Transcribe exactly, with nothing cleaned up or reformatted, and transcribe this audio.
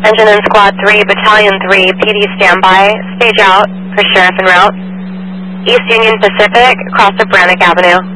Engine in Squad three, Battalion three, P D standby, stage out for Sheriff en route. East Union Pacific, across of Brannock Avenue.